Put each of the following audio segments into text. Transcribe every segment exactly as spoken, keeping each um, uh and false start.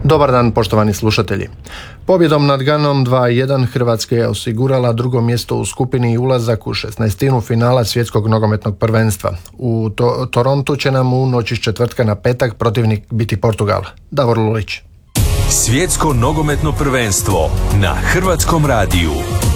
Dobar dan, poštovani slušatelji. Pobjedom nad Ganom dva jedan Hrvatska je osigurala drugo mjesto u skupini i ulazak u šesnaestinu finala svjetskog nogometnog prvenstva. U to- Torontu će nam u noći s četvrtka na petak protivnik biti Portugal. Davor Lulić. Svjetsko nogometno prvenstvo na Hrvatskom radiju.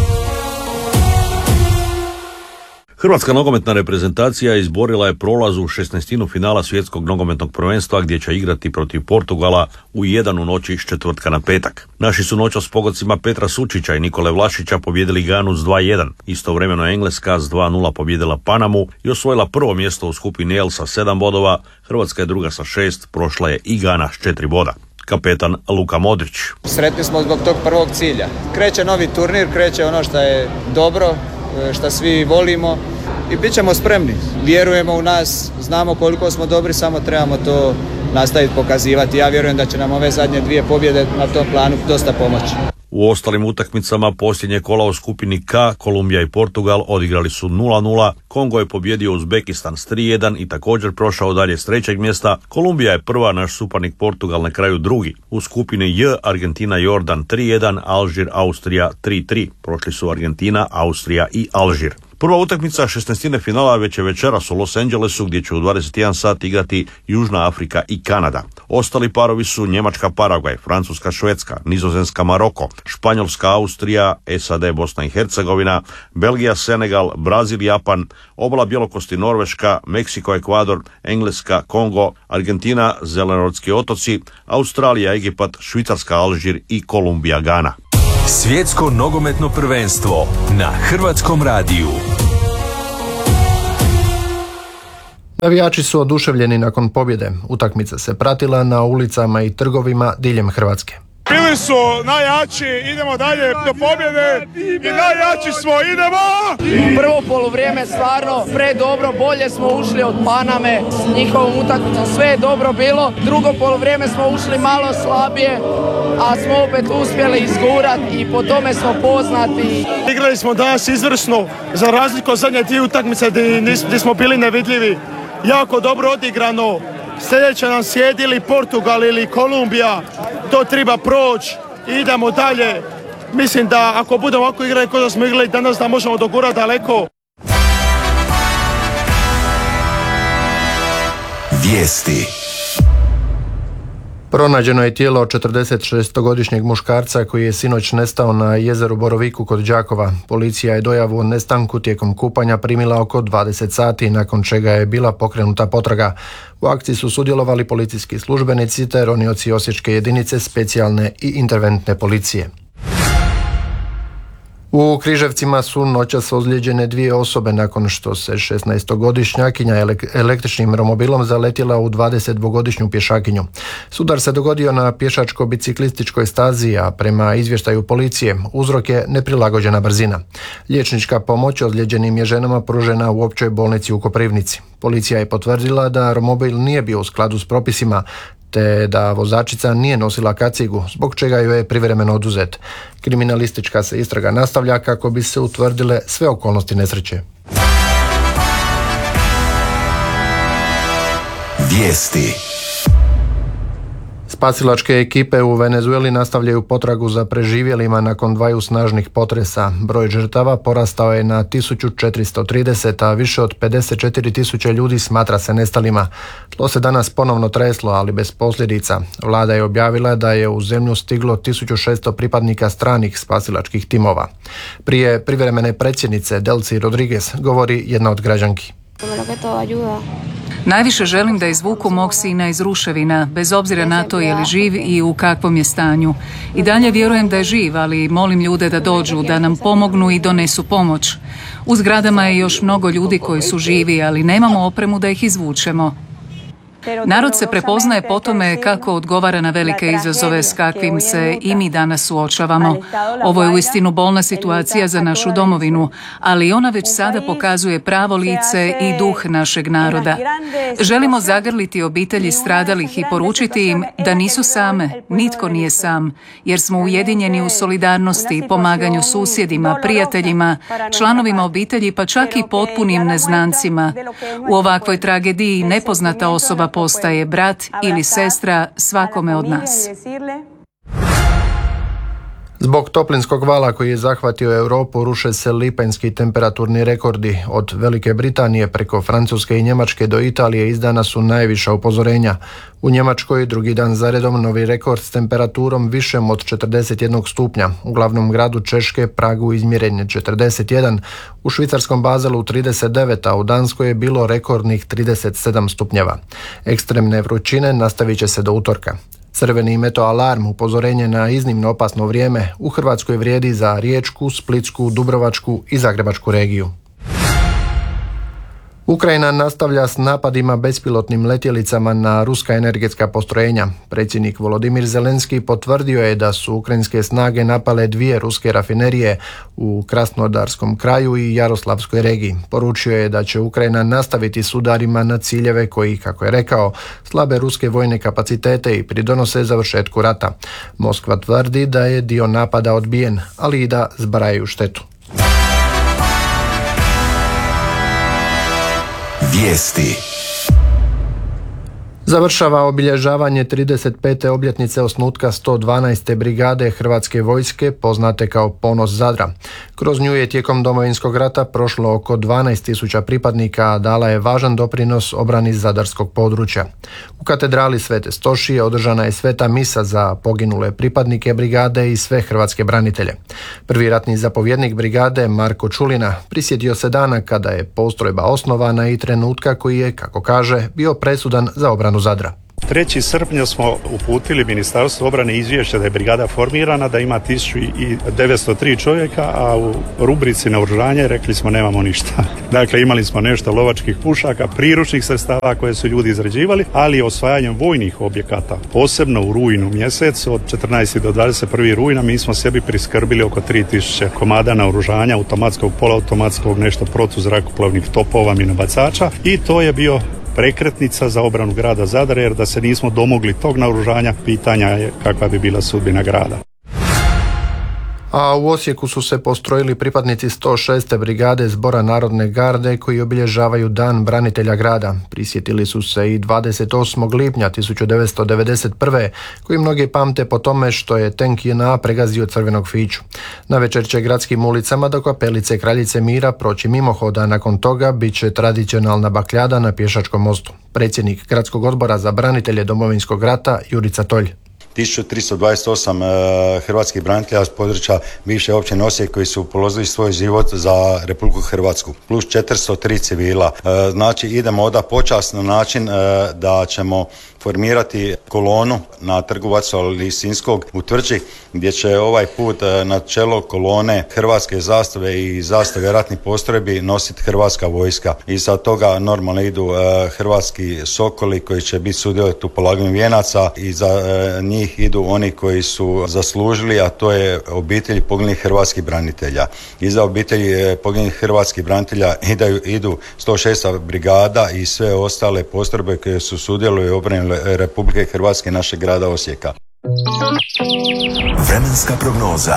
Hrvatska nogometna reprezentacija izborila je prolaz u šesnaestinu finala svjetskog nogometnog prvenstva gdje će igrati protiv Portugala u jedan u noći s četvrtka na petak. Naši su noćas s pogodcima Petra Sučića i Nikole Vlašića pobjedili Ganu s dva jedan. Istovremeno Engleska s dva nula pobjedila Panamu i osvojila prvo mjesto u skupini L sa sedam bodova. Hrvatska je druga sa šest, prošla je i Gana s četiri boda. Kapetan Luka Modrić. Sretni smo zbog tog prvog cilja. Kreće novi turnir, kreće ono što je dobro, što svi volimo i bit ćemo spremni. Vjerujemo u nas, znamo koliko smo dobri, samo trebamo to nastaviti pokazivati. Ja vjerujem da će nam ove zadnje dvije pobjede na tom planu dosta pomoći. U ostalim utakmicama posljednje kola u skupini K, Kolumbija i Portugal odigrali su nula nula, Kongo je pobjedio Uzbekistan s tri jedan i također prošao dalje s trećeg mjesta. Kolumbija je prva, naš suparnik Portugal na kraju drugi. U skupini J, Argentina Jordan tri jedan, Alžir Austrija tri tri. Prošli su Argentina, Austrija i Alžir. Prva utakmica šesnaestine finala već je večeras u Los Angelesu gdje će u dvadeset jedan sat igrati Južna Afrika i Kanada. Ostali parovi su Njemačka Paragvaj, Francuska Švedska, Nizozemska Maroko, Španjolska Austrija, S A D Bosna i Hercegovina, Belgija Senegal, Brazil Japan, Obala Bjelokosti Norveška, Meksiko Ekvador, Engleska Kongo, Argentina Zelenortski otoci, Australija Egipat, Švicarska Alžir i Kolumbija Gana. Svjetsko nogometno prvenstvo na Hrvatskom radiju. Navijači su oduševljeni nakon pobjede. Utakmica se pratila na ulicama i trgovima diljem Hrvatske. Bili su najjači, idemo dalje do pobjede i najjači smo, idemo! Prvo poluvrijeme stvarno predobro, bolje smo ušli od Paname s njihovom utakmicom, sve je dobro bilo. Drugo poluvrijeme smo ušli malo slabije, a smo opet uspjeli izgurati i po tome smo poznati. Igrali smo danas izvrsno, za razliku od zadnje dvije utakmice gdje smo bili nevidljivi. Jako dobro odigrano. Sljedeće nam slijedi ili Portugal ili Kolumbija. To treba proći i idemo dalje. Mislim da ako budemo ovako igrali kao da smo igrali danas, da možemo dogurati daleko. Vijesti. Pronađeno je tijelo četrdesetšestogodišnjeg muškarca koji je sinoć nestao na jezeru Boroviku kod Đakova. Policija je dojavu o nestanku tijekom kupanja primila oko dvadeset sati, nakon čega je bila pokrenuta potraga. U akciji su sudjelovali policijski službenici te ronioci osječke jedinice specijalne i interventne policije. U Križevcima su noćas ozlijeđene dvije osobe nakon što se šesnaestogodišnjakinja električnim romobilom zaletjela u dvadesetdvogodišnju pješakinju. Sudar se dogodio na pješačko-biciklističkoj stazi, a prema izvještaju policije uzrok je neprilagođena brzina. Liječnička pomoć ozlijeđenim je ženama pružena u općoj bolnici u Koprivnici. Policija je potvrdila da romobil nije bio u skladu s propisima, te da vozačica nije nosila kacigu, zbog čega joj je privremeno oduzet. Kriminalistička se istraga nastavlja kako bi se utvrdile sve okolnosti nesreće. Vijesti. Spasilačke ekipe u Venezueli nastavljaju potragu za preživjelima nakon dvaju snažnih potresa. Broj žrtava porastao je na tisuću četiristo trideset, a više od pedeset četiri tisuće ljudi smatra se nestalima. Tlo se danas ponovno treslo, ali bez posljedica. Vlada je objavila da je u zemlju stiglo tisuću šesto pripadnika stranih spasilačkih timova. Prije privremene predsjednice Delcy Rodriguez govori jedna od građanki. Najviše želim da izvuku mog sina iz ruševina, bez obzira na to je li živ i u kakvom je stanju. I dalje vjerujem da je živ, ali molim ljude da dođu, da nam pomognu i donesu pomoć. U zgradama je još mnogo ljudi koji su živi, ali nemamo opremu da ih izvučemo. Narod se prepoznaje po tome kako odgovara na velike izazove s kakvim se i mi danas suočavamo. Ovo je uistinu bolna situacija za našu domovinu, ali ona već sada pokazuje pravo lice i duh našeg naroda. Želimo zagrliti obitelji stradalih i poručiti im da nisu same, nitko nije sam, jer smo ujedinjeni u solidarnosti i pomaganju susjedima, prijateljima, članovima obitelji, pa čak i potpunim neznancima. U ovakvoj tragediji nepoznata osoba postaje brat ili sestra svakome od nas. Zbog toplinskog vala koji je zahvatio Europu ruše se lipanjski temperaturni rekordi. Od Velike Britanije preko Francuske i Njemačke do Italije izdana su najviša upozorenja. U Njemačkoj drugi dan zaredom novi rekord s temperaturom višem od četrdeset jednog stupnja. U glavnom gradu Češke, Pragu, izmjeren je četrdeset jedan, u švicarskom Bazelu trideset devet, a u Danskoj je bilo rekordnih trideset sedam stupnjeva. Ekstremne vrućine nastavit će se do utorka. Crveni meto alarm, upozorenje na iznimno opasno vrijeme, u Hrvatskoj vrijedi za Riječku, Splitsku, Dubrovačku i Zagrebačku regiju. Ukrajina nastavlja s napadima bespilotnim letjelicama na ruska energetska postrojenja. Predsjednik Volodimir Zelenski potvrdio je da su ukrajinske snage napale dvije ruske rafinerije u Krasnodarskom kraju i Jaroslavskoj regiji. Poručio je da će Ukrajina nastaviti s udarima na ciljeve koji, kako je rekao, slabe ruske vojne kapacitete i pridonose završetku rata. Moskva tvrdi da je dio napada odbijen, ali i da zbrajaju štetu. Vijesti. Završava obilježavanje trideset pete obljetnice osnutka sto dvanaeste brigade Hrvatske vojske, poznate kao Ponos Zadra. Kroz nju je tijekom Domovinskog rata prošlo oko dvanaest tisuća pripadnika, a dala je važan doprinos obrani zadarskog područja. U katedrali Svete Stošije održana je sveta misa za poginule pripadnike brigade i sve hrvatske branitelje. Prvi ratni zapovjednik brigade Marko Čulina prisjetio se dana kada je postrojba osnovana i trenutka koji je, kako kaže, bio presudan za obranu Zadra. trećeg srpnja smo uputili Ministarstvu obrane izvješće da je brigada formirana, da ima tisuću devetsto tri čovjeka, a u rubrici naoružanje rekli smo nemamo ništa. Dakle, imali smo nešto lovačkih pušaka, priručnih sredstava koje su ljudi izrađivali, ali osvajanjem vojnih objekata, posebno u rujnu mjesecu, od četrnaestog do dvadeset prvog rujna, mi smo sebi priskrbili oko tri tisuće komada naoružanja, automatskog, poluautomatskog, nešto protuzrakoplovnih topova, minobacača, i to je bio prekretnica za obranu grada Zadra, jer da se nismo domogli tog naoružanja, pitanja je kakva bi bila sudbina grada. A u Osijeku su se postrojili pripadnici sto šeste brigade Zbora Narodne garde koji obilježavaju Dan branitelja grada. Prisjetili su se i dvadeset osmog lipnja tisuću devetsto devedeset prve koji mnogi pamte po tome što je tenk J N A pregazio Crvenog Fiću. Navečer će gradskim ulicama do kapelice Kraljice Mira proći mimohoda, nakon toga bit će tradicionalna bakljada na Pješačkom mostu. Predsjednik Gradskog odbora za branitelje Domovinskog rata Jurica Tolj. tisuću tristo dvadeset osam uh, hrvatskih branitelja s područja bivše općine Osijek koji su položili svoj život za Republiku Hrvatsku, plus četiristo tri civila. Uh, znači idemo oda počasno način uh, da ćemo formirati kolonu na Trgu Vaclava Lisinskog u Tvrđi, gdje će ovaj put uh, na čelo kolone hrvatske zastave i zastave ratnih postrojbi nositi Hrvatska vojska. I sa toga normalno idu uh, hrvatski sokoli koji će biti sudjelovati u polaganju vijenaca i za uh, njih idu oni koji su zaslužili, a to je obitelji poginulih hrvatskih branitelja. Iza obitelji poginulih hrvatskih branitelja idu, idu sto šesta brigada i sve ostale postrojbe koje su sudjeluju u obrani Republike Hrvatske, našeg grada Osijeka. Vremenska prognoza.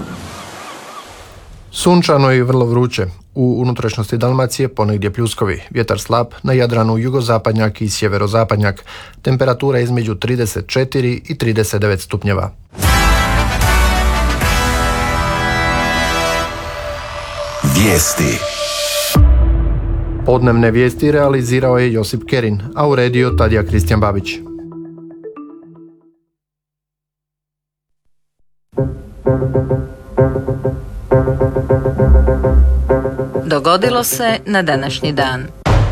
Sunčano i vrlo vruće. U unutrašnjosti Dalmacije ponegdje pljuskovi, vjetar slab, na Jadranu jugozapadnjak i sjeverozapadnjak. Temperatura između trideset četiri i trideset devet stupnjeva. Vijesti. Podnevne vijesti realizirao je Josip Kerin, a uredio Tadija Kristijan Babić. Dogodilo se na današnji dan.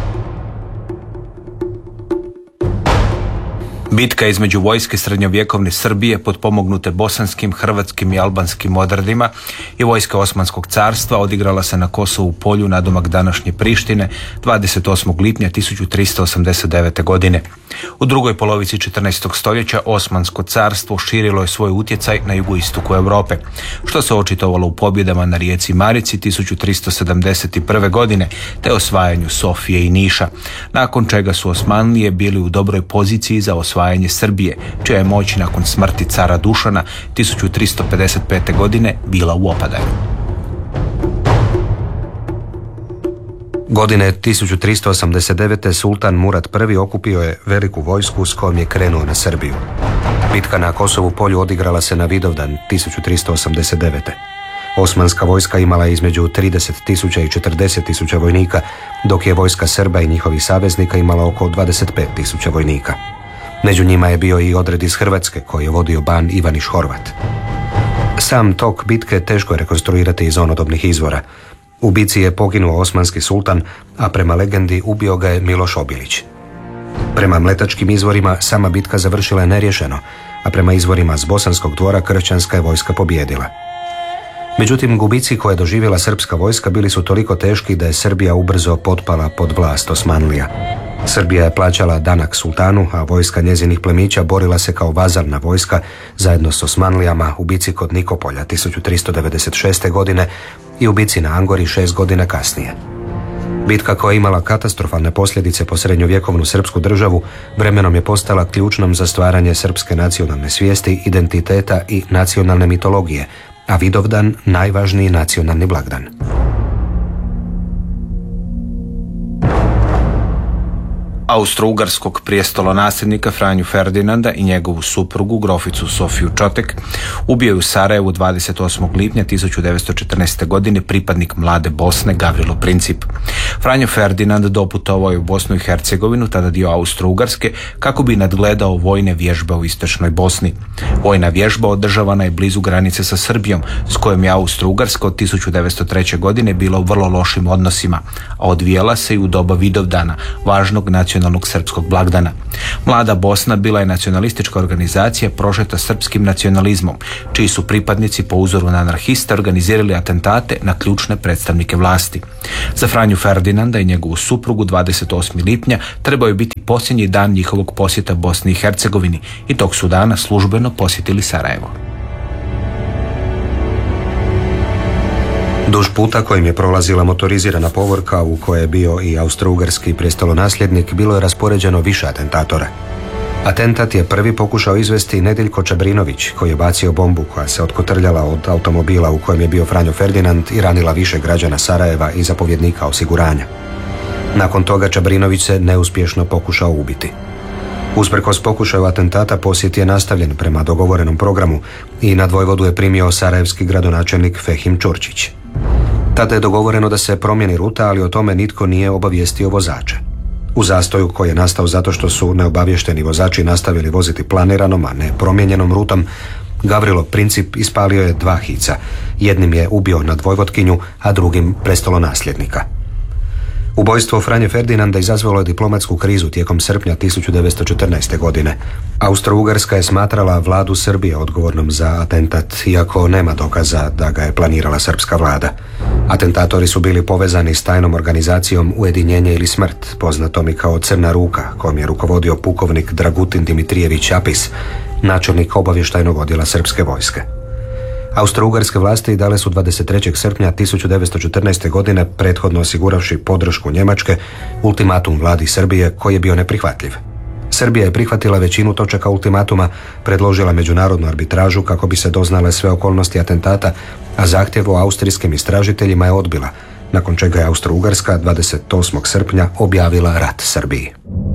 Bitka između vojske srednjovjekovne Srbije potpomognute bosanskim, hrvatskim i albanskim odredima i vojske Osmanskog carstva odigrala se na Kosovu polju nadomak današnje Prištine dvadeset osmog lipnja tisuću tristo osamdeset devete. godine. U drugoj polovici četrnaestog stoljeća Osmansko carstvo širilo je svoj utjecaj na jugoistoku Europe, što se očitovalo u pobjedama na rijeci Marici tisuću tristo sedamdeset prve. godine te osvajanju Sofije i Niša, nakon čega su Osmanlije bili u dobroj poziciji za osvajanje Srbije, čija je moć nakon smrti cara Dušana tisuću tristo pedeset pete. godine bila u opadanju. Godine tisuću tristo osamdeset devete. sultan Murad I okupio je veliku vojsku s kojom je krenuo na Srbiju. Bitka na Kosovu polju odigrala se na Vidovdan tisuću tristo osamdeset devete. Osmanska vojska imala je između trideset tisuća i četrdeset tisuća vojnika, dok je vojska Srba i njihovih saveznika imala oko dvadeset pet tisuća vojnika. Među njima je bio i odred iz Hrvatske koji je vodio ban Ivaniš Horvat. Sam tok bitke teško je rekonstruirati iz onodobnih izvora. U bici je poginuo osmanski sultan, a prema legendi ubio ga je Miloš Obilić. Prema mletačkim izvorima sama bitka završila je neriješeno, a prema izvorima s bosanskog dvora kršćanska je vojska pobijedila. Međutim, gubici koje je doživjela srpska vojska bili su toliko teški da je Srbija ubrzo potpala pod vlast Osmanlija. Srbija je plaćala danak sultanu, a vojska njezinih plemića borila se kao vazalna vojska zajedno s Osmanlijama u bici kod Nikopolja tisuću tristo devedeset šeste. godine i u bici na Angori šest godina kasnije. Bitka koja je imala katastrofalne posljedice po srednjovjekovnu srpsku državu vremenom je postala ključnom za stvaranje srpske nacionalne svijesti, identiteta i nacionalne mitologije, a Vidovdan najvažniji nacionalni blagdan. Austro-ugarskog prijestolonasljednika Franju Ferdinanda i njegovu suprugu, groficu Sofiju Čotek, ubio je u Sarajevu dvadeset osmog lipnja tisuću devetsto četrnaeste. godine pripadnik Mlade Bosne Gavrilo Princip. Franjo Ferdinand doputovao je u Bosnu i Hercegovinu, tada dio Austro-Ugarske, kako bi nadgledao vojne vježbe u istočnoj Bosni. Vojna vježba održavana je blizu granice sa Srbijom, s kojom je Austro-Ugarska od tisuću devetsto treće. godine bila u vrlo lošim odnosima, a odvijela se i u doba Vidovdana, važnog nacionalnog srpskog blagdana. Mlada Bosna bila je nacionalistička organizacija prožeta srpskim nacionalizmom, čiji su pripadnici po uzoru na anarhiste organizirali atentate na ključne predstavnike vlasti. Za Franju Ferdinanda i njegovu suprugu dvadeset osmog lipnja trebao je biti posljednji dan njihovog posjeta Bosni i Hercegovini i tog su dana službeno posjetili Sarajevo. Duž puta kojim je prolazila motorizirana povorka u kojoj je bio i austro-ugarski prestolonasljednik bilo je raspoređeno više atentatora. Atentat je prvi pokušao izvesti Nedeljko Čabrinović, koji je bacio bombu koja se otkotrljala od automobila u kojem je bio Franjo Ferdinand i ranila više građana Sarajeva i zapovjednika osiguranja. Nakon toga Čabrinović se neuspješno pokušao ubiti. Usprkos pokušaju atentata posjet je nastavljen prema dogovorenom programu i nad vojvodu je primio sarajevski gradonačelnik Fehim Čurčić. Tada je dogovoreno da se promijeni ruta, ali o tome nitko nije obavijestio vozače. U zastoju koji je nastao zato što su neobavješteni vozači nastavili voziti planiranom, a ne promijenjenom rutom, Gavrilo Princip ispalio je dva hica. Jednim je ubio nadvojvotkinju, a drugim prestolonasljednika. Ubojstvo Franje Ferdinanda izazvalo je diplomatsku krizu tijekom srpnja tisuću devetsto četrnaeste. godine. Austro-Ugarska je smatrala vladu Srbije odgovornom za atentat, iako nema dokaza da ga je planirala srpska vlada. Atentatori su bili povezani s tajnom organizacijom Ujedinjenje ili smrt, poznatom i kao Crna ruka, kojom je rukovodio pukovnik Dragutin Dimitrijević Apis, načelnik obavještajnog odjela srpske vojske. Austro-ugarske vlasti dale su dvadeset trećeg srpnja tisuću devetsto četrnaeste. godine, prethodno osiguravši podršku Njemačke, ultimatum vladi Srbije koji je bio neprihvatljiv. Srbija je prihvatila većinu točaka ultimatuma, predložila međunarodnu arbitražu kako bi se doznale sve okolnosti atentata, a zahtjev o austrijskim istražiteljima je odbila, nakon čega je Austro-Ugarska dvadeset osmog srpnja objavila rat Srbiji.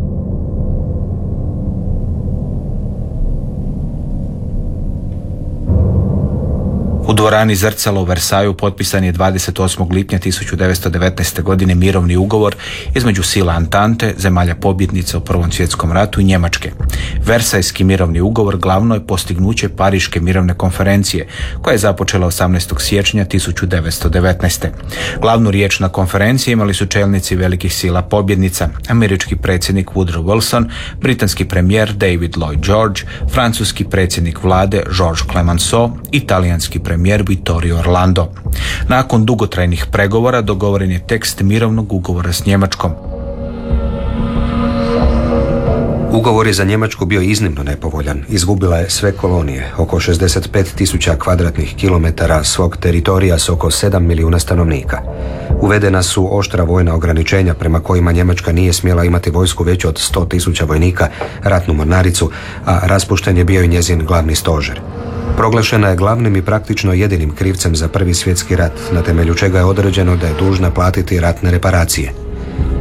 U dvorani Zrcalo u Versaju potpisan je dvadeset osmog lipnja tisuću devetsto devetnaeste. godine mirovni ugovor između sila Antante, zemalja pobjednica u Prvom svjetskom ratu i Njemačke. Versajski mirovni ugovor glavno je postignuće Pariške mirovne konferencije, koja je započela osamnaestog siječnja tisuću devetsto devetnaeste. Glavnu riječ na konferenciji imali su čelnici velikih sila pobjednica, američki predsjednik Woodrow Wilson, britanski premijer David Lloyd George, francuski predsjednik vlade Georges Clemenceau i talijanski premijer premijer Vittorio Orlando. Nakon dugotrajnih pregovora dogovoren je tekst mirovnog ugovora s Njemačkom. Ugovor je za Njemačku bio iznimno nepovoljan. Izgubila je sve kolonije, oko šezdeset pet tisuća kvadratnih kilometara svog teritorija s oko sedam milijuna stanovnika. Uvedena su oštra vojna ograničenja prema kojima Njemačka nije smjela imati vojsku veću od sto tisuća vojnika, ratnu mornaricu, a raspušten je bio i njezin glavni stožer. Proglašena je glavnim i praktično jedinim krivcem za Prvi svjetski rat, na temelju čega je određeno da je dužna platiti ratne reparacije.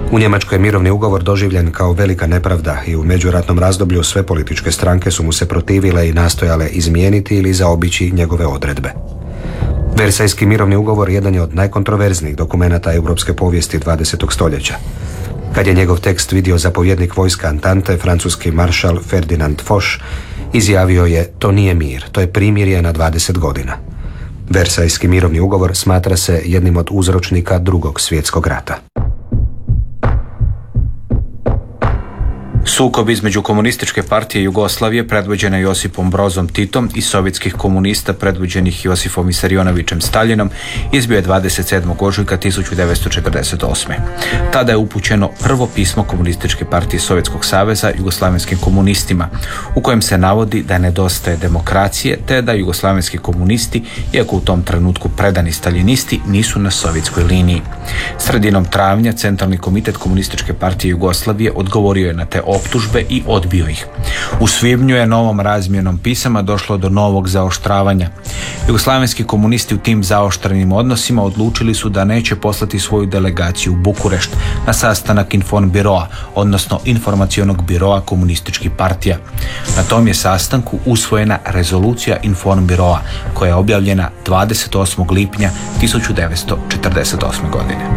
U Njemačkoj je mirovni ugovor doživljen kao velika nepravda i u međuratnom razdoblju sve političke stranke su mu se protivile i nastojale izmijeniti ili zaobići njegove odredbe. Versajski mirovni ugovor jedan je od najkontroverznijih dokumenata europske povijesti dvadesetog stoljeća. Kad je njegov tekst vidio zapovjednik vojska Antante, francuski maršal Ferdinand Foch, izjavio je: to nije mir, to je primirje na dvadeset godina. Versajski mirovni ugovor smatra se jednim od uzročnika Drugog svjetskog rata. Sukob između komunističke partije Jugoslavije predvođene Josipom Brozom Titom i sovjetskih komunista predvođenih Josifom Visarionovićem Staljinom izbio je dvadeset sedmog ožujka tisuću devetsto četrdeset osme. Tada je upućeno prvo pismo komunističke partije Sovjetskog saveza jugoslavenskim komunistima, u kojem se navodi da nedostaje demokracije te da jugoslavenski komunisti, iako u tom trenutku predani staljinisti, nisu na sovjetskoj liniji. Sredinom travnja Centralni komitet komunističke partije Jugoslavije odgovorio je na te optužbe i odbio ih. U svibnju je novom razmjenom pisama došlo do novog zaoštravanja. Jugoslavenski komunisti u tim zaoštrenim odnosima odlučili su da neće poslati svoju delegaciju u Bukurešt na sastanak Informbiroa, odnosno informacionog biroa komunističkih partija. Na tom je sastanku usvojena rezolucija Informbiroa, koja je objavljena dvadeset osmog lipnja tisuću devetsto četrdeset osme. godine.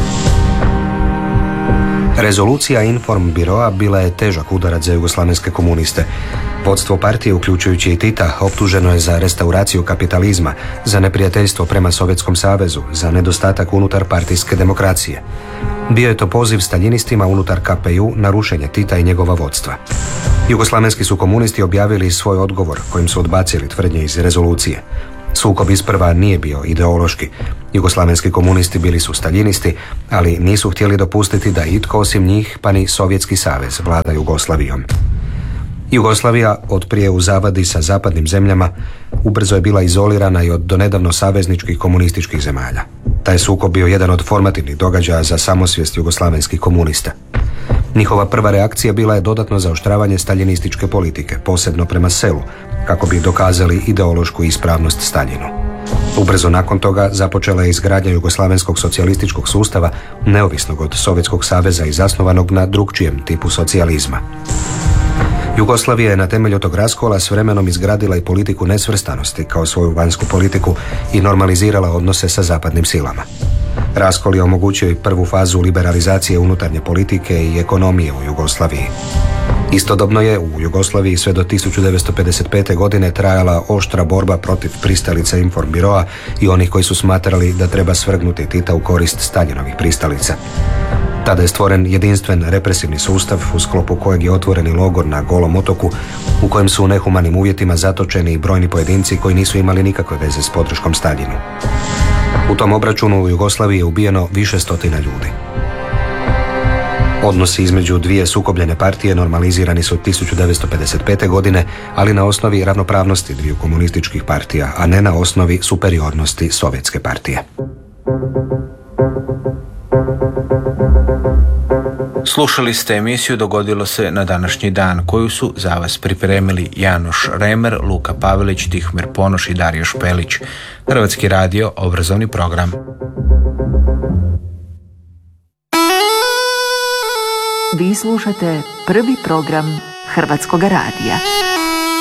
Rezolucija Informbiroa bila je težak udarac za jugoslavenske komuniste. Vodstvo partije, uključujući i Tita, optuženo je za restauraciju kapitalizma, za neprijateljstvo prema Sovjetskom savezu, za nedostatak unutar partijske demokracije. Bio je to poziv staljinistima unutar K P U na rušenje Tita i njegova vodstva. Jugoslavenski su komunisti objavili svoj odgovor kojim su odbacili tvrdnje iz rezolucije. Sukob isprva nije bio ideološki. Jugoslavenski komunisti bili su staljinisti, ali nisu htjeli dopustiti da itko osim njih, pa ni Sovjetski savez, vlada Jugoslavijom. Jugoslavija, od prije u zavadi sa zapadnim zemljama, ubrzo je bila izolirana i od donedavno savezničkih komunističkih zemalja. Taj sukob bio jedan od formativnih događaja za samosvijest jugoslavenskih komunista. Njihova prva reakcija bila je dodatno zaoštravanje staljinističke politike, posebno prema selu, kako bi dokazali ideološku ispravnost Staljinu. Ubrzo nakon toga započela je izgradnja jugoslavenskog socijalističkog sustava, neovisnog od Sovjetskog saveza i zasnovanog na drugčijem tipu socijalizma. Jugoslavija je na temelju tog raskola s vremenom izgradila i politiku nesvrstanosti kao svoju vanjsku politiku i normalizirala odnose sa zapadnim silama. Raskol je omogućio i prvu fazu liberalizacije unutarnje politike i ekonomije u Jugoslaviji. Istodobno je u Jugoslaviji sve do tisuću devetsto pedeset pete. godine trajala oštra borba protiv pristalica Informbiroa i onih koji su smatrali da treba svrgnuti Tita u korist Staljinovih pristalica. Tada je stvoren jedinstven represivni sustav u sklopu kojeg je otvoreni logor na Golom otoku u kojem su u nehumanim uvjetima zatočeni brojni pojedinci koji nisu imali nikakve veze s podrškom Staljinu. U tom obračunu u Jugoslaviji je ubijeno više stotina ljudi. Odnosi između dvije sukobljene partije normalizirani su tisuću devetsto pedeset pete. godine, ali na osnovi ravnopravnosti dviju komunističkih partija, a ne na osnovi superiornosti Sovjetske partije. Slušali ste emisiju Dogodilo se na današnji dan, koju su za vas pripremili Janoš Remer, Luka Pavelić, Tihomir Ponoš i Dario Špelić. Hrvatski radio, obrazovni program. Vi slušate prvi program Hrvatskog radija.